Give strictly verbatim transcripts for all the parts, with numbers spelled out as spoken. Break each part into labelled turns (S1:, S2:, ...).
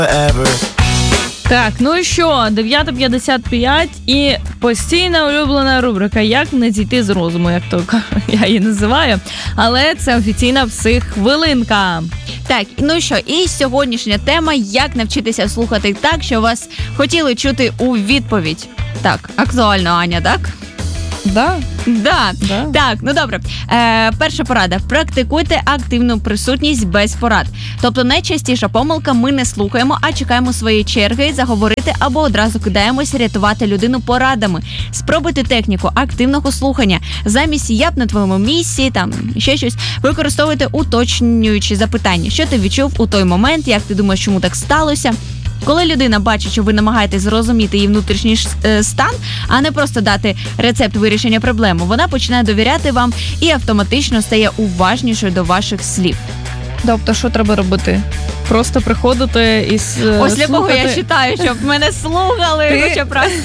S1: Так, ну і що, дев'ята п'ятдесят п'ять і постійна улюблена рубрика «Як не зійти з розуму», як то я її називаю, але це офіційна психхвилинка.
S2: Так, ну що, і сьогоднішня тема «Як навчитися слухати так, що вас хотіли чути у відповідь». Так, актуально, Аня, так?
S1: Да.
S2: Да.
S1: Да.
S2: Так, ну добре. Е, перша порада. Практикуйте активну присутність без порад. Тобто найчастіша помилка – ми не слухаємо, а чекаємо своєї черги заговорити або одразу кидаємося рятувати людину порадами. Спробуйте техніку активного слухання. Замість «я б на твоєму місці», там ще щось, використовуйте уточнюючі запитання. Що ти відчув у той момент, як ти думаєш, чому так сталося? Коли людина бачить, що ви намагаєтесь зрозуміти її внутрішній стан, а не просто дати рецепт вирішення проблеми, вона починає довіряти вам і автоматично стає уважнішою до ваших слів.
S1: Тобто, що треба робити? Просто приходити і слухати?
S2: Ось для кого я читаю, щоб мене слухали.
S1: Ти...
S2: Хоча б раз.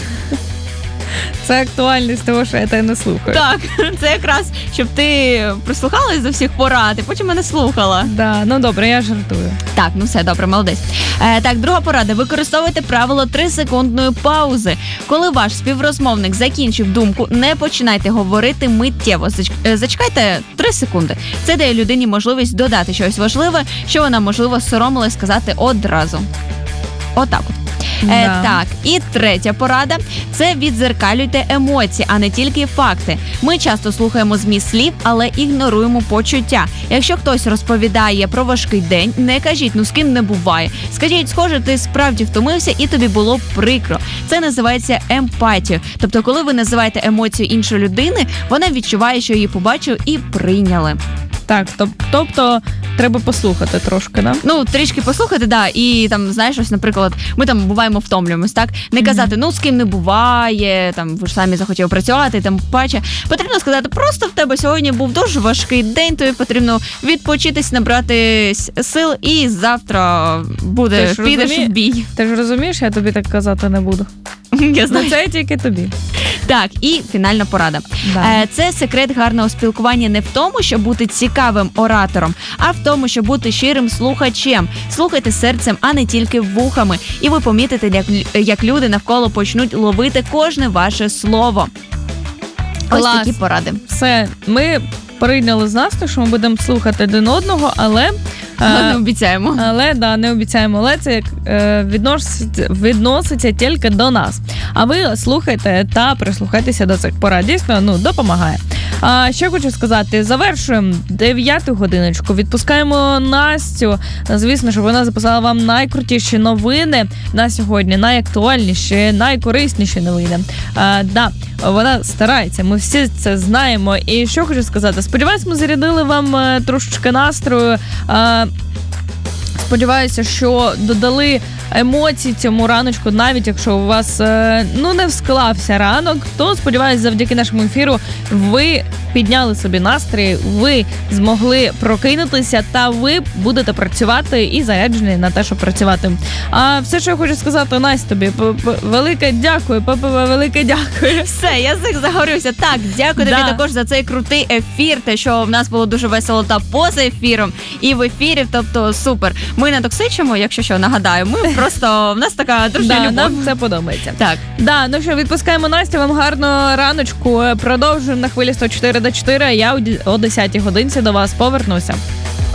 S1: Це актуальність того, що я тебе не слухаю.
S2: Так, це якраз, щоб ти прислухалась до всіх порад і потім мене слухала.
S1: Да, ну добре, я жартую.
S2: Так, ну все, добре, молодець. Е, так, друга порада. Використовуйте правило трисекундної паузи. Коли ваш співрозмовник закінчив думку, не починайте говорити миттєво. Зач... е, зачекайте три секунди. Це дає людині можливість додати щось важливе, що вона, можливо, соромилась сказати одразу. Отак от.
S1: Да.
S2: Е, так, і третя порада – це віддзеркалюйте емоції, а не тільки факти. Ми часто слухаємо зміст слів, але ігноруємо почуття. Якщо хтось розповідає про важкий день, не кажіть, ну з ким не буває. Скажіть, схоже, ти справді втомився і тобі було прикро. Це називається емпатією. Тобто, коли ви називаєте емоцію іншої людини, вона відчуває, що її побачив і прийняли.
S1: Так, тобто треба послухати трошки, да?
S2: Ну, трішки послухати, да, і там, знаєш, ось, наприклад, ми там буваємо втомлюємось, так? Не казати, mm-hmm. ну, з ким не буває, там, ви ж самі захотіли працювати, там, паче. Потрібно сказати, просто в тебе сьогодні був дуже важкий день, тобі потрібно відпочитись, набрати сил, і завтра буде, підеш розумі... в бій.
S1: Ти ж розумієш, я тобі так казати не буду.
S2: Я знаю.
S1: Ну, це тільки тобі.
S2: Так, і фінальна порада.
S1: Да.
S2: Це секрет гарного спілкування не в тому, щоб бути цікавим оратором, а в тому, щоб бути щирим слухачем. Слухайте серцем, а не тільки вухами. І ви помітите, як, як люди навколо почнуть ловити кожне ваше слово. Ось
S1: Клас.
S2: такі поради.
S1: Все, ми прийняли з нас, що ми будемо слухати один одного, але...
S2: Не е, обіцяємо.
S1: Але, да, не обіцяємо. Але це е, відноситься, відноситься тільки до нас. А ви слухайте та прислухайтеся до цих порад. Дійсно, ну, допомагає. А ще хочу сказати, завершуємо дев'яту годиночку. Відпускаємо Настю. Звісно, що вона записала вам найкрутіші новини на сьогодні, найактуальніші, найкорисніші новини. А, да, вона старається, ми всі це знаємо. І що хочу сказати, сподіваюсь, ми зарядили вам е, трошечки настрою. Е, Сподіваюся, що додали емоцій цьому раночку, навіть якщо у вас ну не склався ранок, то, сподіваюся, завдяки нашому ефіру ви підняли собі настрій, ви змогли прокинутися та ви будете працювати і заряджені на те, щоб працювати. А все, що я хочу сказати, Настя, тобі велике дякую, велике дякую.
S2: Все, язик загорівся. Так, дякую
S1: да.
S2: тобі також за цей крутий ефір, те, що в нас було дуже весело та поза ефіром, і в ефірі, тобто супер. Ми не токсичимо, якщо що, нагадаю, ми просто, в нас така дружня
S1: да,
S2: любов.
S1: Нам це подобається.
S2: Так.
S1: Да, ну що, відпускаємо Настю, вам гарного раночку, продовжуємо на хвилі сто чотири до чотири, а я о десятій годинці до вас повернуся.